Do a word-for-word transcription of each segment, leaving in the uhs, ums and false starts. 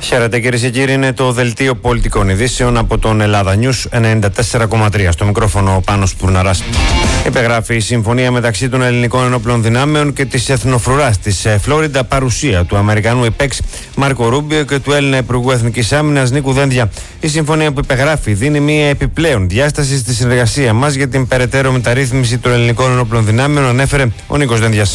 Χαίρετε κυρίες και κύριοι, είναι το δελτίο πολιτικών ειδήσεων από τον Ελλάδα News ενενήντα τέσσερα κόμμα τρία. Στο μικρόφωνο ο Πάνος Πουρναράς. Υπεγράφει η συμφωνία μεταξύ των ελληνικών ενόπλων δυνάμεων και της εθνοφρουράς της Φλόριντα, παρουσία του Αμερικανού υπέξ Μάρκο Ρούμπιο και του Έλληνα Υπουργού Εθνικής Άμυνας Νίκου Δένδια. Η συμφωνία που υπεγράφει δίνει μια επιπλέον διάσταση στη συνεργασία μας για την περαιτέρω μεταρρύθμιση των ελληνικών ενόπλων δυνάμεων, ανέφερε ο Νίκος Δένδιας.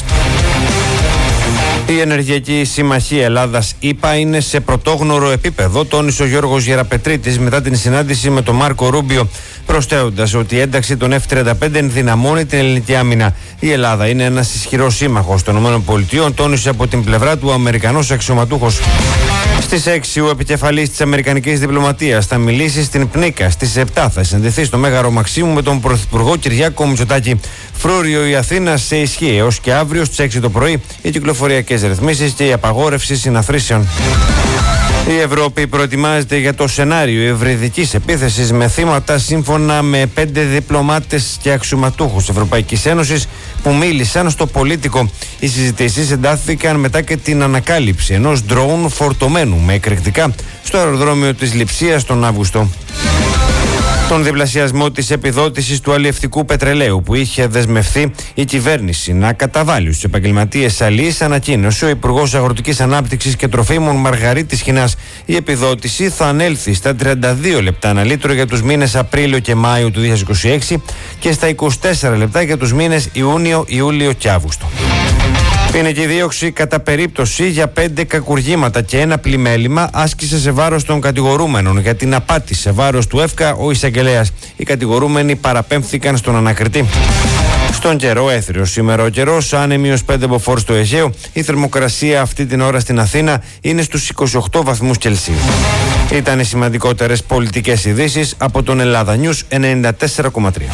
Η Ενεργειακή Συμμαχία Ελλάδας-ΗΠΑ είναι σε πρωτόγνωρο επίπεδο, τόνισε ο Γιώργος Γεραπετρίτης μετά την συνάντηση με τον Μάρκο Ρούμπιο, προσθέτοντας ότι η ένταξη των εφ τριάντα πέντε ενδυναμώνει την ελληνική άμυνα. Η Ελλάδα είναι ένας ισχυρός σύμμαχος των ΗΠΑ, τόνισε από την πλευρά του ο Αμερικανός αξιωματούχος. Στις έξι ο επικεφαλής της Αμερικανικής Διπλωματίας θα μιλήσει στην Πνίκα. Στις επτά θα συναντηθεί στο Μέγαρο Μαξίμου με τον Πρωθυπουργό Κυριάκο Μητσοτάκη. Φρούριο η Αθήνα σε ισχύ έως και αύριο στις έξι το πρωί οι κυκλοφοριακές ρυθμίσεις και η απαγόρευση συναθρήσεων. Η Ευρώπη προετοιμάζεται για το σενάριο υβριδικής επίθεσης με θύματα, σύμφωνα με πέντε διπλωμάτες και αξιωματούχους Ευρωπαϊκής Ένωσης που μίλησαν στο Πολίτικο. Οι συζητήσεις εντάθηκαν μετά και την ανακάλυψη ενός ντρόουν φορτωμένου με εκρηκτικά στο αεροδρόμιο της Λειψίας τον Αύγουστο. Τον διπλασιασμό της επιδότησης του αλλιευτικού πετρελαίου που είχε δεσμευθεί η κυβέρνηση να καταβάλει στους επαγγελματίες αλλιείς, ανακοίνωσε ο Υπουργός Αγροτικής Ανάπτυξης και Τροφίμων Μαργαρίτης Χινάς. Η επιδότηση θα ανέλθει στα τριάντα δύο λεπτά ανά λίτρο για τους μήνες Απρίλιο και Μάιο του δύο χιλιάδες είκοσι έξι και στα είκοσι τέσσερα λεπτά για τους μήνες Ιούνιο, Ιούλιο και Αύγουστο. Ποινική δίωξη κατά περίπτωση για πέντε κακουργήματα και ένα πλημέλημα άσκησε σε βάρος των κατηγορούμενων για την απάτη σε βάρος του ΕΦΚΑ ο εισαγγελέας. Οι κατηγορούμενοι παραπέμφθηκαν στον ανακριτή. Στον καιρό, έθριος σήμερα ο καιρός, άνεμιος πέντε μποφόρ στο Αιγαίο. Η θερμοκρασία αυτή την ώρα στην Αθήνα είναι στους είκοσι οκτώ βαθμούς Κελσίου. Ήταν οι σημαντικότερες πολιτικές ειδήσεις από τον Ελλάδα News ενενήντα τέσσερα κόμμα τρία.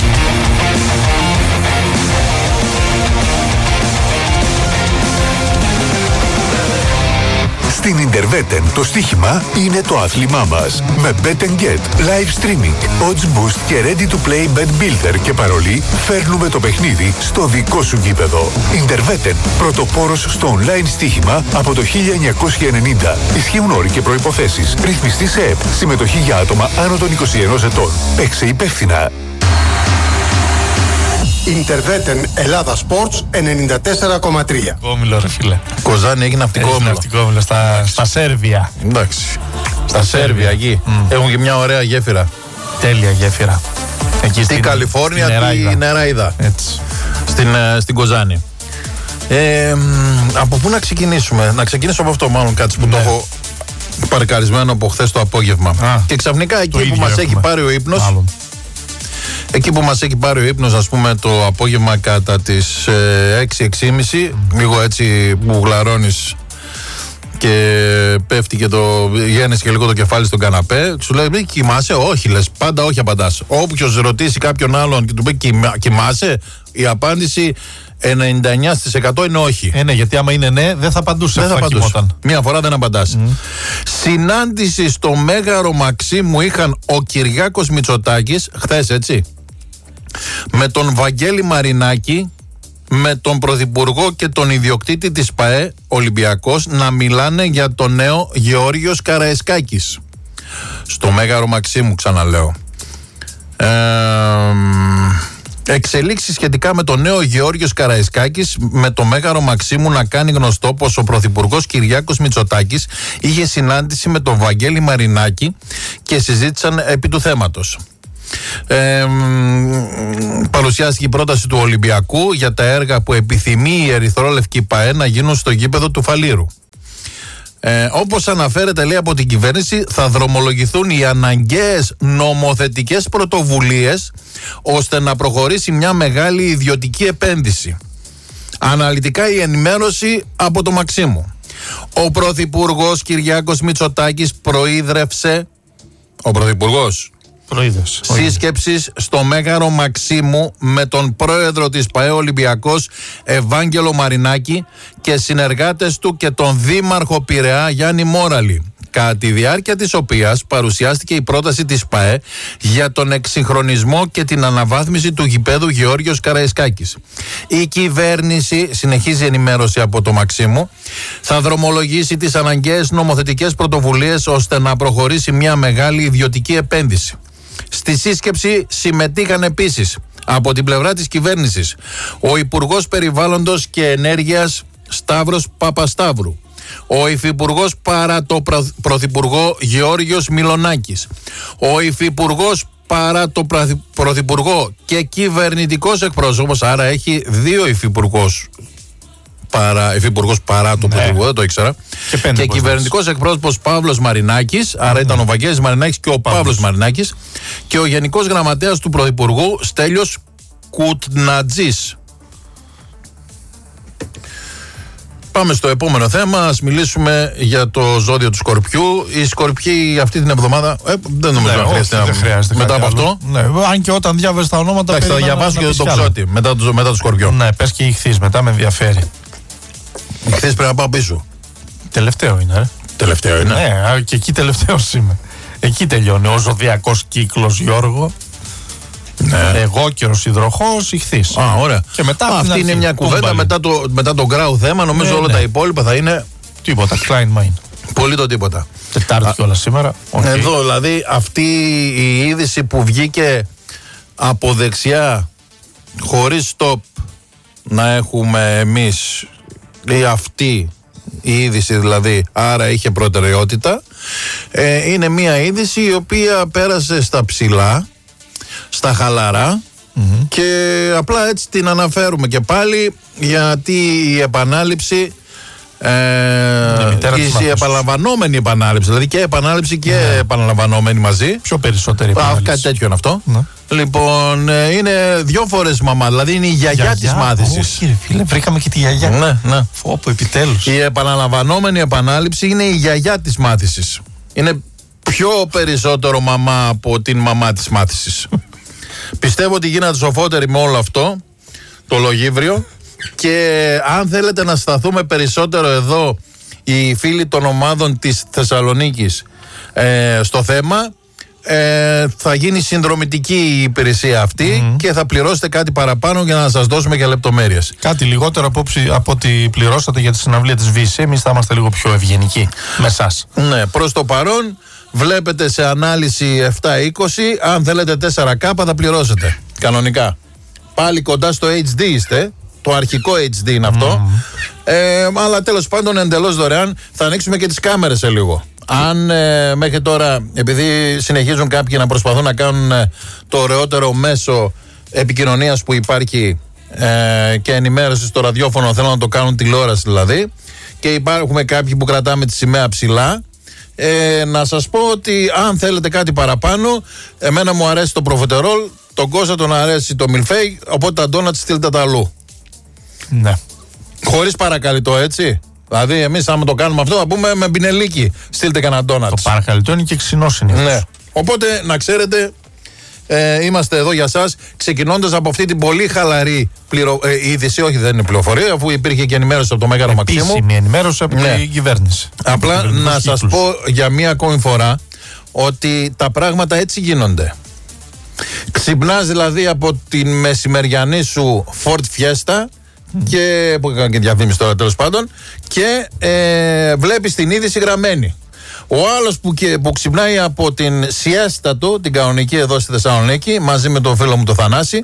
Στην Interveten το στοίχημα είναι το άθλημά μας. Με Bet and Get, live streaming, odds boost και ready to play bet builder και παρολί, φέρνουμε το παιχνίδι στο δικό σου γήπεδο. Interveten, πρωτοπόρος στο online στοίχημα από το χίλια εννιακόσια ενενήντα. Ισχύουν όροι και προϋποθέσεις. Ρυθμιστή σε ΕΠ. Συμμετοχή για άτομα άνω των είκοσι ενός ετών. Παίξε υπεύθυνα. Interveten Ελλάδα Sports ενενήντα τέσσερα κόμμα τρία. Ναυτικόμιλο, ρε φίλε. Κοζάνη έχει ναυτικόμιλο. Ναυτικόμιλο στα, στα Σέρβια. Εντάξει. Στα Σέρβια εκεί. Mm. Έχουν και μια ωραία γέφυρα. Τέλεια γέφυρα. Εκεί στην, στην Καλιφόρνια, τη Νεράιδα. Έτσι. Στην, στην Κοζάνη. Ε, από πού να ξεκινήσουμε? Να ξεκινήσω από αυτό, μάλλον κάτι που ναι. το έχω παρκαρισμένο από χθες το απόγευμα. Α, και ξαφνικά εκεί που μας έχει πάρει ο ύπνος. Μάλλον. Εκεί που μας έχει πάρει ο ύπνος, ας πούμε, το απόγευμα κατά τις ε, έξι έξι και μισή, mm. λίγο έτσι που γλαρώνεις και πέφτει και το γέννησε και λίγο το κεφάλι στον καναπέ, σου λέει κοιμάσαι? Όχι, λες, πάντα όχι απαντάς. Όποιος ρωτήσει κάποιον άλλον και του πει κοιμά, κοιμάσαι, η απάντηση ενενήντα εννιά τοις εκατό είναι όχι. Ε, ναι, γιατί άμα είναι ναι, δεν θα απαντούσε. Δεν θα απαντούσε. Μία φορά δεν απαντάς. Mm. Συνάντηση στο Μέγαρο Μαξίμου είχαν ο Κυριάκος Μητσοτάκης, χθες έτσι, με τον Βαγγέλη Μαρινάκη, με τον Πρωθυπουργό και τον ιδιοκτήτη της ΠΑΕ Ολυμπιακός να μιλάνε για το νέο Γεώργιος Καραϊσκάκης. Στο Μέγαρο Μαξίμου, ξαναλέω. Ε, Εξελίξεις σχετικά με τον νέο Γεώργιος Καραϊσκάκης, με το Μέγαρο Μαξίμου να κάνει γνωστό πως ο Πρωθυπουργός Κυριάκος Μητσοτάκης είχε συνάντηση με τον Βαγγέλη Μαρινάκη και συζήτησαν επί του θέματος. Ε, παρουσιάστηκε η πρόταση του Ολυμπιακού για τα έργα που επιθυμεί η Ερυθρόλευκη ΠΑΕ να γίνουν στο γήπεδο του Φαλήρου. Ε, όπως αναφέρεται, λέει, από την κυβέρνηση, θα δρομολογηθούν οι αναγκαίες νομοθετικές πρωτοβουλίες ώστε να προχωρήσει μια μεγάλη ιδιωτική επένδυση. Αναλυτικά η ενημέρωση από το Μαξίμου. Ο Πρωθυπουργός Κυριάκος Μητσοτάκης προείδρευσε ο Πρωθυπουργός σύσκεψης στο Μέγαρο Μαξίμου με τον πρόεδρο της ΠΑΕ Ολυμπιακός Ευάγγελο Μαρινάκη και συνεργάτες του και τον δήμαρχο Πειραιά Γιάννη Μόραλη. κατά τη διάρκεια της οποίας παρουσιάστηκε η πρόταση της ΠΑΕ για τον εξυγχρονισμό και την αναβάθμιση του γηπέδου Γεώργιος Καραϊσκάκης. Η κυβέρνηση, συνεχίζει η ενημέρωση από το Μαξίμου, θα δρομολογήσει τις αναγκαίες νομοθετικές πρωτοβουλίες ώστε να προχωρήσει μια μεγάλη ιδιωτική επένδυση. Στη σύσκεψη συμμετείχαν επίσης από την πλευρά της κυβέρνησης ο Υπουργός Περιβάλλοντος και Ενέργειας Σταύρος Παπασταύρου, ο Υφυπουργός παρά το Πρωθυπουργό Γεώργιος Μιλονάκης, ο Υφυπουργός παρά το Πρωθυπουργό και κυβερνητικός εκπρόσωπος, άρα έχει δύο υφυπουργός παρά, υφυπουργός παρά το ναι. Πρωθυπουργό, δεν το ήξερα, και, και κυβερνητικός εκπρόσωπος Παύλος Μαρινάκης, άρα mm. ήταν ο Βαγγέλης Μαρινάκης και ο Παύλος. Παύλος Μαρινάκης, και ο Γενικός Γραμματέας του Πρωθυπουργού Στέλιος Κουτνατζής. Πάμε στο επόμενο θέμα. Ας μιλήσουμε για το ζώδιο του Σκορπιού. Οι Σκορπιοί αυτή την εβδομάδα. Ε, δεν νομίζω ναι, να χρειάζεται. Δεν χρειάζεται μετά από άλλο. αυτό. Ναι, αν και όταν διάβαζε τα ονόματα. Εντάξει, θα διαβάσω και το Ψώτη μετά το, μετά το Σκορπιό. Ναι, πες και η Ιχθύς, μετά με ενδιαφέρει. Η Ιχθύς πρέπει να πάω πίσω. Τελευταίο είναι, ρε. Τελευταίο είναι. Ναι, και εκεί τελευταίος είμαι. Εκεί τελειώνει ο ζωδιακός κύκλος, Γιώργο. Ναι. Εγώ και ο Υδροχός, Ιχθύς. Α, ωραία. Και μετά Α, αυτή είναι μια κουβέντα μετά το, μετά το γκράου θέμα. Νομίζω ναι, όλα ναι. τα υπόλοιπα θα είναι. Τίποτα, Klein Mind. Πολύ το τίποτα. Τετάρτη κιόλας σήμερα. Okay. Εδώ δηλαδή αυτή η είδηση που βγήκε από δεξιά χωρίς stop να έχουμε εμείς ή αυτή η είδηση δηλαδή, άρα είχε προτεραιότητα, ε, είναι μια είδηση η οποία πέρασε στα ψηλά, στα χαλαρά mm-hmm. και απλά έτσι την αναφέρουμε και πάλι γιατί η επανάληψη ε, η επαναλαμβανόμενη επανάληψη, δηλαδή και επανάληψη και yeah. επαναλαμβανόμενη μαζί. Πιο περισσότερη επανάληψη. Κάτι τέτοιο είναι αυτό. Yeah. Λοιπόν, είναι δύο φορές μαμά, δηλαδή είναι η γιαγιά, γιαγιά της μάθησης. Όχι, φίλε, βρήκαμε και τη γιαγιά. Ναι, ναι. Φόπο, επιτέλους. Η επαναλαμβανόμενη επανάληψη είναι η γιαγιά της μάθησης. Είναι πιο περισσότερο μαμά από την μαμά της μάθησης. Πιστεύω ότι γίνατε σοφότεροι με όλο αυτό το λογίβριο. Και αν θέλετε να σταθούμε περισσότερο εδώ οι φίλοι των ομάδων της Θεσσαλονίκης ε, στο θέμα, ε, θα γίνει συνδρομητική η υπηρεσία αυτή mm-hmm. και θα πληρώσετε κάτι παραπάνω για να σας δώσουμε και λεπτομέρειες. Κάτι λιγότερο από, από ό,τι πληρώσατε για τη συναυλία της βι σι. Εμείς θα είμαστε λίγο πιο ευγενικοί με εσάς. Ναι, προς το παρόν βλέπετε σε ανάλυση επτά είκοσι. Αν θέλετε τέσσερα κέι θα πληρώσετε κανονικά. Πάλι κοντά στο έιτς ντι είστε. Το αρχικό έιτς ντι είναι αυτό. Mm. Ε, αλλά τέλος πάντων εντελώς δωρεάν. Θα ανοίξουμε και τις κάμερες σε λίγο. Αν ε, μέχρι τώρα, επειδή συνεχίζουν κάποιοι να προσπαθούν να κάνουν ε, το ωραιότερο μέσο επικοινωνίας που υπάρχει ε, και ενημέρωση στο ραδιόφωνο, θέλουν να το κάνουν τηλεόραση δηλαδή, και υπάρχουν κάποιοι που κρατάμε τη σημαία ψηλά, ε, να σας πω ότι αν θέλετε κάτι παραπάνω, εμένα μου αρέσει το προφετερόλ, τον Κώστα τον αρέσει το μιλφέι, οπότε τα ντόνατ στείλτε τα αλλού. Ναι. Χωρίς παρακαλυτό, έτσι. Δηλαδή, εμείς άμα το κάνουμε αυτό, θα πούμε με μπινελίκι. Στείλτε κανένα ντόνατ. Το παρακαλυτό είναι και ξινό συνήθως. Ναι. Οπότε, να ξέρετε, ε, είμαστε εδώ για σας, ξεκινώντας από αυτή την πολύ χαλαρή πληρο... ε, είδηση. Όχι, δεν είναι πληροφορία, αφού υπήρχε και ενημέρωση από το Μέγαρο Μαξίμου. Επίσημη ενημέρωση από ναι. την κυβέρνηση. Απλά να σας πω για μία ακόμη φορά ότι τα πράγματα έτσι γίνονται. Ξυπνάς δηλαδή από την μεσημεριανή σου Ford Fiesta. Και που έκανε και διαφήμιση τώρα τέλος πάντων, και ε, βλέπεις την είδηση γραμμένη. Ο άλλος που, που ξυπνάει από την σιέστα του, την κανονική εδώ στη Θεσσαλονίκη, μαζί με τον φίλο μου τον Θανάση,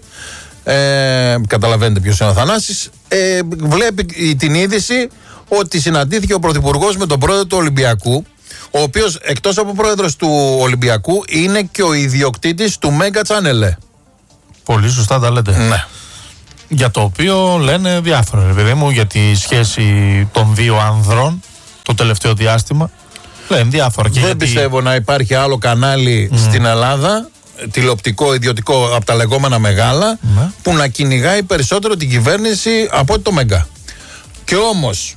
ε, καταλαβαίνετε ποιος είναι ο Θανάσης, ε, βλέπει την είδηση ότι συναντήθηκε ο Πρωθυπουργός με τον πρόεδρο του Ολυμπιακού, ο οποίος εκτός από πρόεδρος του Ολυμπιακού είναι και ο ιδιοκτήτης του Mega Channel. Πολύ σωστά τα λέτε. Ναι. Για το οποίο λένε διάφορα, ρε παιδί μου, για τη σχέση των δύο ανδρών το τελευταίο διάστημα. Λένε διάφορα. Και δεν γιατί... πιστεύω να υπάρχει άλλο κανάλι mm. στην Ελλάδα, τηλεοπτικό, ιδιωτικό, από τα λεγόμενα μεγάλα, mm. που να κυνηγάει περισσότερο την κυβέρνηση από το Μέγκα. Και όμως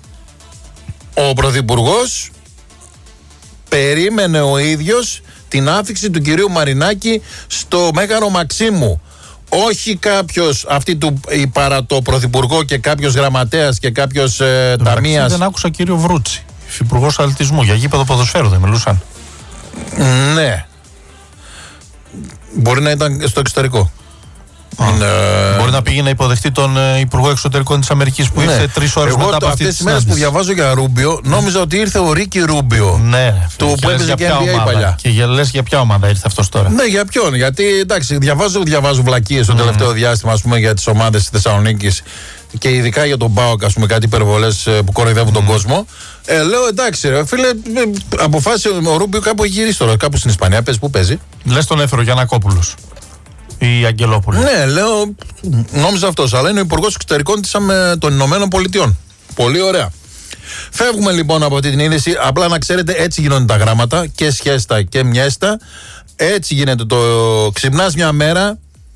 ο Πρωθυπουργός περίμενε ο ίδιος την άφιξη του κυρίου Μαρινάκη στο Μέγαρο Μαξίμου. Όχι κάποιος, αυτή του παρά το πρωθυπουργό και κάποιος γραμματέας και κάποιος ε, ταμείας. Δεν άκουσα κύριο Βρούτσι. υφυπουργός αθλητισμού. Για γήπεδο ποδοσφαίρου δεν μιλούσαν? Ναι. Μπορεί να ήταν στο εξωτερικό. Ναι. Μπορεί να πήγε να υποδεχτεί τον uh, Υπουργό Εξωτερικών της Αμερικής που ναι. ήρθε τρεις ώρες Εγώ, μετά από αυτή τη συνάντηση. Αυτές τις μέρες που διαβάζω για Ρούμπιο, νόμιζα ότι ήρθε ο Ρίκι Ρούμπιο. Ναι, του που έπαιζε και N B A παλιά. Και για, λες για ποια ομάδα ήρθε αυτός τώρα? Ναι, για ποιον? Γιατί εντάξει, διαβάζω, διαβάζω βλακίες το mm. τελευταίο διάστημα, ας πούμε, για τις ομάδες της Θεσσαλονίκης και ειδικά για τον ΠΑΟΚ, ας πούμε, κάτι υπερβολές που κοροϊδεύουν mm. τον κόσμο. Ε, λέω εντάξει, ρε, φίλε, αποφάσισε ο Ρούμπιο κάπου έχει γυρίσει τώρα, κάπου στην Ισπανία. Πες, πού παίζει? Λες τον έφερε ο Γιαννακόπουλος ή Αγγελόπουλος? Ναι, λέω, νόμιζα αυτός, αλλά είναι ο Υπουργός Εξωτερικών της, των Ηνωμένων Πολιτειών. Πολύ ωραία. Φεύγουμε λοιπόν από αυτή την είδηση. Απλά να ξέρετε, έτσι γίνονται τα γράμματα, και σχέστα και μιέστα. Έτσι γίνεται το. Ξυπνάς μια μέρα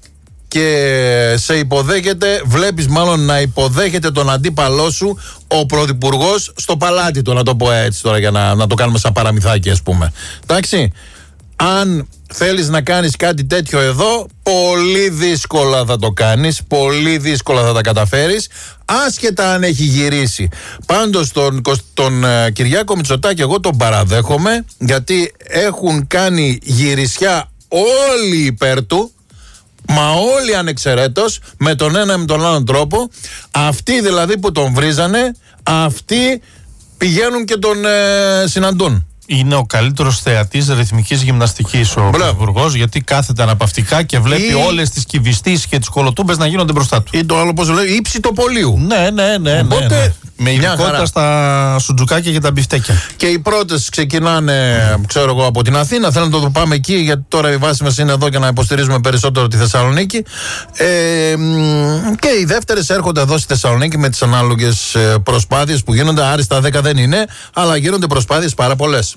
και σε υποδέχεται, βλέπεις μάλλον να υποδέχεται τον αντίπαλό σου ο πρωθυπουργός στο παλάτι του, να το πω έτσι τώρα για να, να το κάνουμε σαν παραμυθάκι, ας πούμε. Εντάξει. Αν θέλεις να κάνεις κάτι τέτοιο εδώ, πολύ δύσκολα θα το κάνεις, πολύ δύσκολα θα τα καταφέρεις, άσχετα αν έχει γυρίσει. Πάντως τον, τον uh, Κυριάκο Μητσοτάκη εγώ τον παραδέχομαι, γιατί έχουν κάνει γυρισιά όλοι υπέρ του, μα όλοι ανεξαιρέτως, με τον ένα με τον άλλον τρόπο. Αυτοί δηλαδή που τον βρίζανε, αυτοί πηγαίνουν και τον uh, συναντούν. Είναι ο καλύτερος θεατής ρυθμικής γυμναστικής ο Πρωθυπουργός, γιατί κάθεται αναπαυτικά και βλέπει ή... όλες τις κυβιστήσεις και τις κολοτούμπες να γίνονται μπροστά του. Ή το άλλο, πώς λέει, ύψη το πολίου. Ναι, ναι, ναι. Οπότε, ναι, ναι. Με ειδικότητα στα σουτζουκάκια και τα μπιφτέκια. Και οι πρώτες ξεκινάνε, mm. ξέρω εγώ, από την Αθήνα. Θέλω να το πάμε εκεί, γιατί τώρα οι βάσεις μας είναι εδώ και να υποστηρίζουμε περισσότερο τη Θεσσαλονίκη. Ε, και οι δεύτερες έρχονται εδώ στη Θεσσαλονίκη με τις ανάλογες προσπάθειες που γίνονται. Άριστα δέκα δεν είναι, αλλά γίνονται προσπάθειες πάρα πολλές.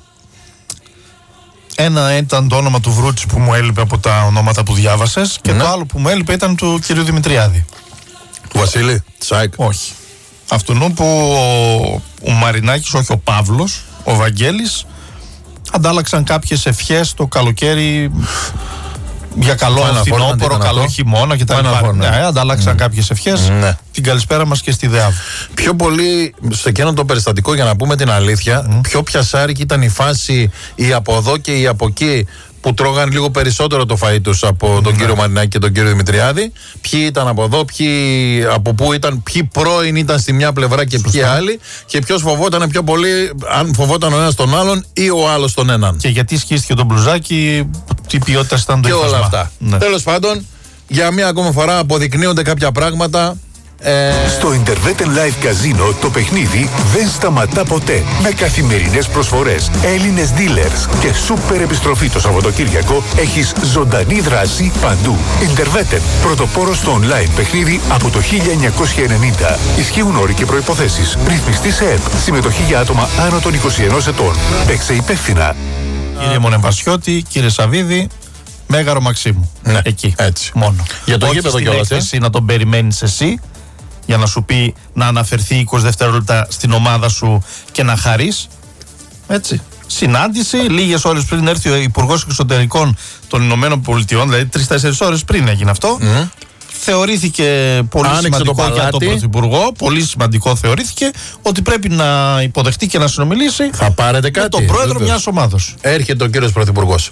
Ένα ήταν το όνομα του Βρούτση που μου έλειπε από τα ονόματα που διάβασες, και ναι. το άλλο που μου έλειπε ήταν του κ. Δημητριάδη. Του Βασίλη Τσάικ. Όχι. Αυτού που ο, ο Μαρινάκης, όχι ο Παύλος, ο Βαγγέλης, αντάλλαξαν κάποιες ευχές το καλοκαίρι για καλό φθινόπωρο, καλό χειμώνα κτλ. Ναι, αντάλλαξαν mm. κάποιες ευχές. Mm. Την καλησπέρα μας και στη ΔΕΑΒ. Πιο πολύ σε εκείνο το περιστατικό, για να πούμε την αλήθεια, mm. πιο πιασάρικη ήταν η φάση, η από εδώ και η από εκεί, που τρώγαν λίγο περισσότερο το φαΐ τους από τον mm. κύριο Μαρινάκη και τον κύριο Δημητριάδη. Ποιοι ήταν από εδώ, ποιοι από πού ήταν, ποιοι πρώην ήταν στη μια πλευρά και ποιοι άλλοι, και ποιος φοβόταν πιο πολύ, αν φοβόταν ο ένας τον άλλον ή ο άλλος τον έναν. Και γιατί σκίστηκε το μπλουζάκι, τι ποιότητα ήταν το ύφασμα. Και όλα αυτά. Ναι. Τέλος πάντων, για μία ακόμα φορά αποδεικνύονται κάποια πράγματα. Ε... Στο Interveten Live Casino το παιχνίδι δεν σταματά ποτέ. Με καθημερινές προσφορές, Έλληνες dealers και σούπερ επιστροφή το Σαββατοκύριακο, έχεις ζωντανή δράση παντού. Interveten, πρωτοπόρος στο online παιχνίδι από το χίλια εννιακόσια ενενήντα. Ισχύουν όροι και προϋποθέσεις. Ρυθμιστή σε ΕΠ. Συμμετοχή για άτομα άνω των είκοσι ενός ετών. Παίξε υπεύθυνα. Κύριε Μονεμβασιώτη, κύριε Σαββίδη, Μέγαρο Μαξίμου. Ναι, εκεί. Έτσι. Μόνο. Για το γήπεδο κιόλας. Εσύ να τον περιμένεις εσύ, για να σου πει, να αναφερθεί είκοσι δευτερόλεπτα στην ομάδα σου και να χαρείς. Έτσι. Συνάντηση, λίγες ώρες πριν έρθει ο Υπουργός Εξωτερικών των Ηνωμένων Πολιτειών, δηλαδή τρεις-τέσσερις ώρες πριν έγινε αυτό. Mm. Θεωρήθηκε πολύ Άνοιξε σημαντικό το για τον Πρωθυπουργό, πολύ σημαντικό θεωρήθηκε ότι πρέπει να υποδεχτεί και να συνομιλήσει. Θα πάρετε κάτι. Με τον πρόεδρο μιας ομάδος. Έρχεται ο κύριος Πρωθυπουργός.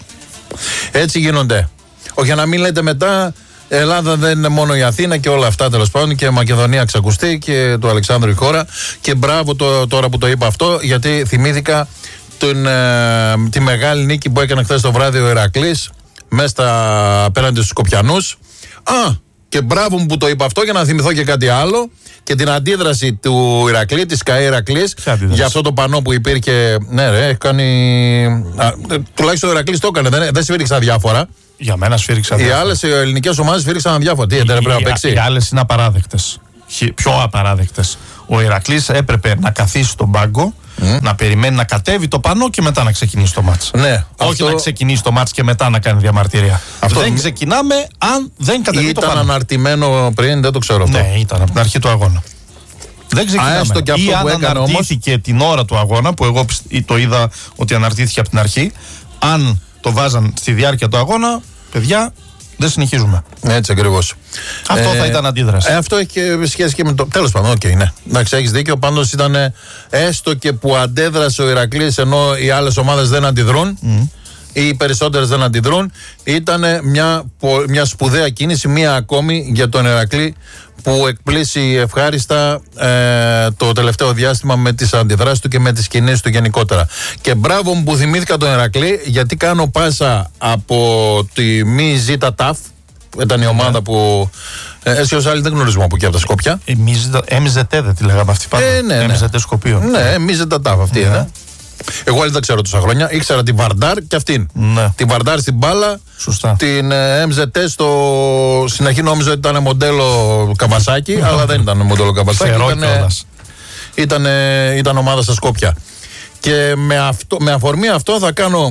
Έτσι γίνονται. Όχι, να μην λέτε μετά, Ελλάδα δεν είναι μόνο η Αθήνα και όλα αυτά, τέλος πάντων, και Μακεδονία ξακουστεί και του Αλεξάνδρου η χώρα. Και μπράβο το, τώρα που το είπα αυτό, γιατί θυμήθηκα τον, ε, τη μεγάλη νίκη που έκανε χθες το βράδυ ο Ηρακλής μέσα στα, απέναντι στους Σκοπιανούς. Α, και μπράβο μου που το είπα αυτό, για να θυμηθώ και κάτι άλλο, και την αντίδραση του Ηρακλή, της ΚΑΕ Ηρακλής, για αυτό το πανό που υπήρχε. Ναι, ρε, έχει κάνει. Α, τουλάχιστον ο Ηρακλής το έκανε, δεν, δεν σφύριξαν διάφορα. Για μένα σφύριξαν διάφορα. Οι άλλες ελληνικές ομάδες σφύριξαν διάφορα. Τι, δεν πρέπει να παίξει. Οι άλλες είναι απαράδεκτες. Πιο απαράδεκτες. Ο Ηρακλής έπρεπε να καθίσει στον πάγκο, mm. να περιμένει να κατέβει το πανό και μετά να ξεκινήσει το μάτς. Ναι, όχι αυτό... να ξεκινήσει το μάτς και μετά να κάνει διαμαρτυρία. Αυτό... Δεν ξεκινάμε αν δεν κατέβει το πανό. Ήταν αναρτημένο πριν, δεν το ξέρω αυτό. Ναι, ήταν από την αρχή του αγώνα. Δεν ξεκινάμε. Α, και αυτό ή που αν αναρτήθηκε όμως... την ώρα του αγώνα, που εγώ το είδα ότι αναρτήθηκε από την αρχή, αν το βάζαν στη διάρκεια του αγώνα, παιδιά, Δεν συνεχίζουμε. Έτσι ακριβώς. Αυτό θα ήταν αντίδραση. Ε, αυτό έχει και σχέση και με το. Τέλος πάντων, οκ, okay, ναι. Εντάξει, έχεις δίκιο. Πάντως ήταν έστω και που αντέδρασε ο Ηρακλής ενώ οι άλλες ομάδες δεν αντιδρούν. Mm. Ή οι περισσότερες δεν αντιδρούν. Ήταν μια, μια σπουδαία κίνηση, μία ακόμη για τον Ηρακλή που εκπλήσει ευχάριστα ε, το τελευταίο διάστημα με τις αντιδράσεις του και με τις κινήσεις του γενικότερα. Και μπράβο μου που θυμήθηκα τον Ηρακλή, γιατί κάνω πάσα από τη μη Ζήτα Ταφ, που ήταν η ομάδα που ε, έτσι ως άλλοι δεν γνωρίζουμε από εκεί από τα Σκόπια. εμ ζετ δεν τη λέγαμε αυτή πάντα. Ε, ναι, ναι. εμ ζετ Σκοπίων. Ναι, μη Ζήτα Ταφ αυτή ναι. είναι. Εγώ άλλη δεν ξέρω τόσα χρόνια. Ήξερα την Βαρντάρ και αυτήν. Ναι. Την Βαρντάρ στην μπάλα. Σωστά. Την εμ ζετ στο. Στην αρχή νόμιζα ότι ήταν μοντέλο Καβασάκι, αλλά δεν ήταν μοντέλο Καβασάκι. Ήταν, ήταν, ήταν ομάδα στα Σκόπια. Και με, αυτό, με αφορμή αυτό θα κάνω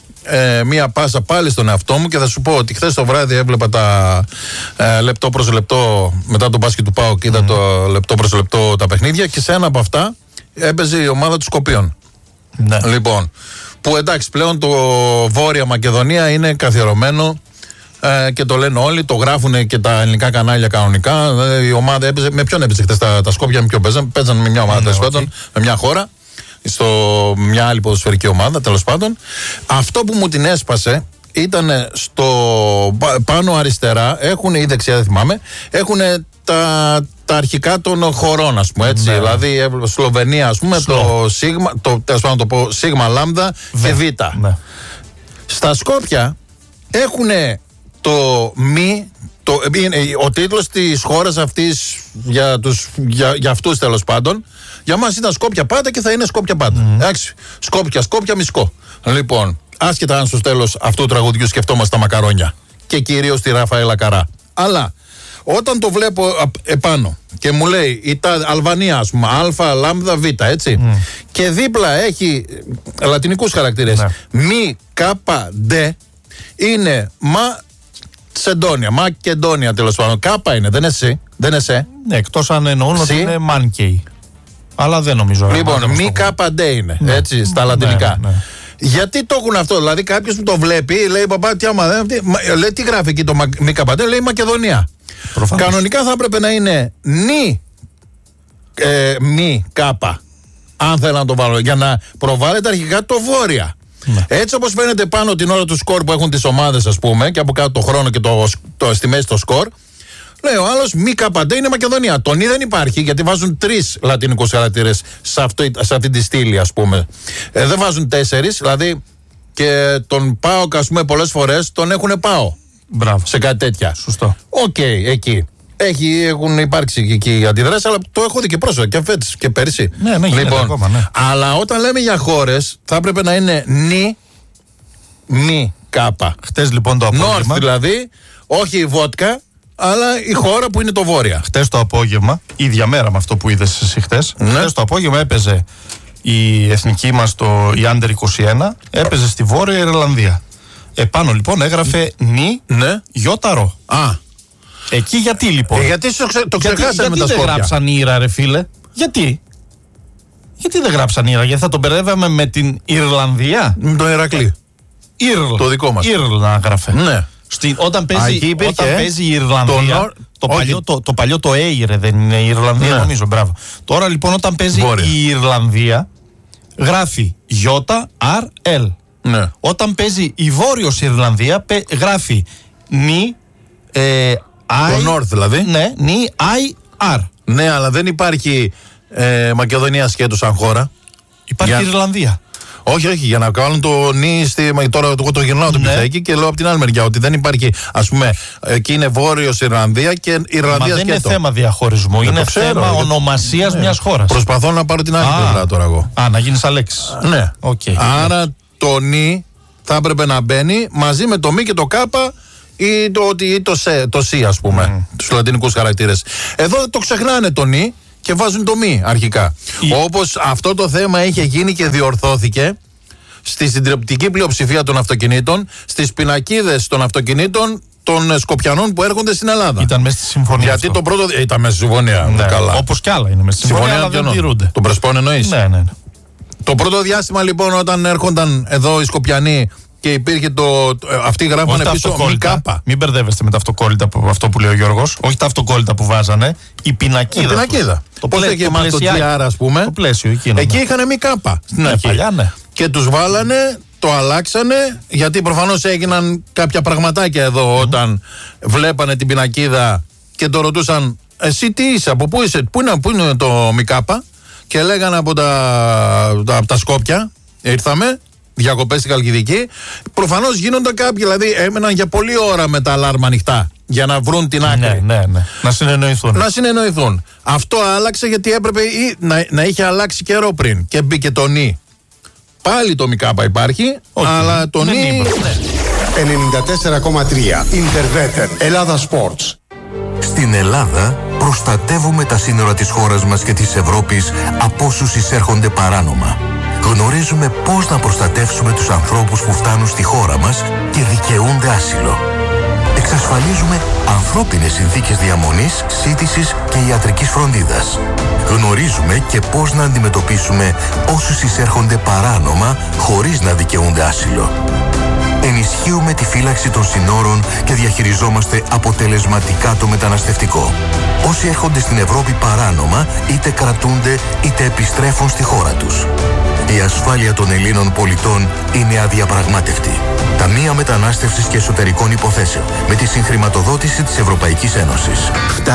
ε, μία πάσα πάλι στον εαυτό μου και θα σου πω ότι χθες το βράδυ έβλεπα τα ε, λεπτό προς λεπτό μετά το μπάσκετ του ΠΑΟΚ και είδα mm. το λεπτό προς λεπτό τα παιχνίδια και σε ένα από αυτά έπαιζε η ομάδα του Σκοπίων. Ναι. Λοιπόν, που εντάξει πλέον το Βόρεια Μακεδονία είναι καθιερωμένο ε, και το λένε όλοι, το γράφουν και τα ελληνικά κανάλια κανονικά. Ε, η ομάδα έπαιζε, με ποιον έπαιζε χτες τα, τα Σκόπια, με ποιον παίζαν, παίζαν με μια ομάδα τέλος πάντων, με μια χώρα, στο μια άλλη ποδοσφαιρική ομάδα τέλος πάντων. Αυτό που μου την έσπασε ήταν στο πάνω αριστερά, έχουν ή δεξιά δεν θυμάμαι, έχουν τα, τα αρχικά των χωρών, ας πούμε, έτσι. Ναι. Δηλαδή, Σλοβενία, ας πούμε, Σλο. το Σίγμα, το, τέλος πάντων το πω, Σίγμα, Λάμδα και Β. Ναι. Στα Σκόπια έχουν το μη, το, ο τίτλος της χώρας αυτής για, τους, για, για αυτούς τέλος πάντων, για μας ήταν Σκόπια πάντα και θα είναι Σκόπια πάντα. Mm. Εντάξει, Σκόπια, Σκόπια, Μισκό. Λοιπόν, άσχετα αν στο τέλος αυτού του τραγουδιού σκεφτόμαστε τα μακαρόνια και κυρίως τη Ραφαέλα Καρά. Αλλά όταν το βλέπω επάνω και μου λέει η τα, Αλβανία, ας πούμε, Α, Λάμδα, Β, έτσι. Mm. Και δίπλα έχει λατινικούς χαρακτήρες. Ναι. Μη, Κάπα, Ντε, είναι Μα, Σεντόνια, Μακεντόνια τέλος πάντων. Κάπα είναι, δεν είναι Σι, δεν είναι Σε. Ναι, εκτός αν εννοούν ότι είναι Μάνκεϊ. Αλλά δεν νομίζω. Λοιπόν, Μη, Κάπα, Ντε είναι, ναι. Έτσι, στα λατινικά. Ναι, ναι. Γιατί το έχουν αυτό, δηλαδή κάποιο που το βλέπει λέει παπά, τι άμα δεν. Λέει τι γράφει εκεί το Μη, Κάπα, Ντε, λέει Μακεδονία. Προφανώς. Κανονικά θα έπρεπε να είναι νη ε, μη κάπα, αν θέλω να το βάλω, για να προβάλλεται αρχικά το Βόρεια. Ναι. Έτσι όπως φαίνεται πάνω την ώρα του σκορ που έχουν τις ομάδες, ας πούμε, και από κάτω το χρόνο και το, το, στη μέση το σκορ, λέει ο άλλος μη καπαντέ είναι Μακεδονία. Το νη δεν υπάρχει γιατί βάζουν τρεις λατινικούς χαρακτήρες σε, σε αυτή τη στήλη, ας πούμε. Ε, δεν βάζουν τέσσερις, δηλαδή και τον ΠΑΟΚ, ας πούμε, πολλές φορές τον έχουν ΠΑΟ. Μπράβο. Σε κάτι τέτοια. Σωστό. Οκ, okay, εκεί. Έχει, έχουν υπάρξει εκεί αντιδράσεις, αλλά το έχω δει και πρόσφατα και φέτος και πέρσι. Ναι, ναι, λοιπόν, ακόμα, ναι. Αλλά όταν λέμε για χώρες, θα έπρεπε να είναι νη, μη, κάπα. Χτες λοιπόν το απόγευμα. North δηλαδή, όχι η βότκα, αλλά η χώρα που είναι το Βόρεια. Χτες το απόγευμα, ίδια μέρα με αυτό που είδες εσύ χτες. Ναι. Χτες το απόγευμα έπαιζε η εθνική μας, το, η Άντερ είκοσι ένα, έπαιζε στη Βόρεια Ιρλανδία. Επάνω λοιπόν έγραφε νη, ναι. Γιώτα ρο. Α. Εκεί γιατί λοιπόν. Ε, γιατί το, ξε, το ξεχάσαμε με τα Σκόπια. Γιατί δεν γράψαν Ήρα, ρε φίλε. Γιατί. Γιατί δεν γράψαν Ήρα, γιατί θα τον μπερδεύαμε με την Ιρλανδία. Με τον Ηρακλή. Ήρλ. Το δικό μας. Ήρλ να γράφε. Ναι. Στην, όταν παίζει, υπήρχε, όταν παίζει η Ιρλανδία. Το, το, παλιό, το, το παλιό το Έιρε δεν είναι η Ιρλανδία, ναι. Νομίζω. Μπράβο. Τώρα λοιπόν όταν παίζει Βόρεια. Η Ιρλανδία, γράφει Γιώτα Αρ Ελ. Ναι. Όταν παίζει η Βόρειος Ιρλανδία, πε, γράφει νι. Ε, I, το North δηλαδή. Ναι, νι Άι Αρ. Ναι, αλλά δεν υπάρχει ε, Μακεδονία σκέτου σαν χώρα. Υπάρχει για... Ιρλανδία. Όχι, όχι, για να κάνουν το νι στη. Τώρα εγώ το γυρνάω το πιθέκι και λέω από την άλλη μεριά ότι δεν υπάρχει. Ας πούμε, εκεί είναι Βόρειος Ιρλανδία και Ιρλανδία σκέτο. Μα δεν είναι θέμα διαχωρισμού, είναι ξέρω, θέμα γιατί... ονομασίας ναι. Μιας χώρας. Προσπαθώ να πάρω την άλλη πλευρά τώρα εγώ. Α, να γίνεις Αλέξης. Ναι. Okay, άρα ναι. Το νι θα έπρεπε να μπαίνει μαζί με το μη και το κάπα. Ή το, ή το, σε, το σι, ας πούμε, mm. τους λατινικούς χαρακτήρες. Εδώ το ξεχνάνε το νι και βάζουν το μη αρχικά. Η... Όπως αυτό το θέμα είχε γίνει και διορθώθηκε στη συντριπτική πλειοψηφία των αυτοκινήτων, στις πινακίδες των αυτοκινήτων των Σκοπιανών που έρχονται στην Ελλάδα. Ήταν μέσα στη συμφωνία. Γιατί αυτό. Το πρώτο. Ήταν μέσα στη συμφωνία. Ναι, καλά. Όπως κι άλλα είναι μέσα στη συμφωνία. συμφωνία αλλά δεν τηρούνται. Τον Πρεσπόν εννοείς. Ναι, ναι, ναι. Το πρώτο διάστημα λοιπόν όταν έρχονταν εδώ οι Σκοπιανοί και υπήρχε το. το αυτοί γράφανε Όχι πίσω μη κάπα. Μην μπερδεύεστε με τα αυτοκόλλητα που, αυτό που λέει ο Γιώργος. Όχι τα αυτοκόλλητα που βάζανε. Η πινακίδα. Η πινακίδα. Πώς έχει εμάς το τζι αρ, ας πούμε. Το πλαίσιο εκείνο. Εκεί είχαν μη κάπα. Ναι, παλιά, ναι. Και τους βάλανε, το αλλάξανε, γιατί προφανώς έγιναν κάποια πραγματάκια εδώ mm. όταν βλέπανε την πινακίδα και το ρωτούσαν, εσύ τι είσαι, από πού είσαι, πού είναι, πού είναι το μη κάπα, και λέγανε από τα, τα, από τα Σκόπια, ήρθαμε. Διακοπές στην Χαλκιδική. Προφανώς γίνονταν κάποιοι, δηλαδή έμεναν για πολλή ώρα με τα αλάρμα ανοιχτά για να βρουν την άκρη. Ναι, ναι, ναι. Να συνεννοηθούν. Να συνεννοηθούν. Αυτό άλλαξε γιατί έπρεπε ή, να, να είχε αλλάξει καιρό πριν και μπήκε το νι. Πάλι το Μικάπα υπάρχει, okay. αλλά το νι. ενενήντα τέσσερα κόμμα τρία Interveter Ελλάδα Sports. Στην Ελλάδα προστατεύουμε τα σύνορα της χώρας μας και της Ευρώπης από όσους εισέρχονται παράνομα. Γνωρίζουμε πώς να προστατεύσουμε τους ανθρώπους που φτάνουν στη χώρα μας και δικαιούνται άσυλο. Εξασφαλίζουμε ανθρώπινες συνθήκες διαμονής, σύντησης και ιατρικής φροντίδας. Γνωρίζουμε και πώς να αντιμετωπίσουμε όσους εισέρχονται παράνομα χωρίς να δικαιούνται άσυλο. Ενισχύουμε τη φύλαξη των συνόρων και διαχειριζόμαστε αποτελεσματικά το μεταναστευτικό. Όσοι έρχονται στην Ευρώπη παράνομα, είτε κρατούνται είτε επιστρέφουν στη χώρα τους. Η ασφάλεια των Ελλήνων πολιτών είναι αδιαπραγμάτευτη. Ταμεία Μετανάστευσης και Εσωτερικών Υποθέσεων, με τη συγχρηματοδότηση της Ευρωπαϊκής Ένωσης.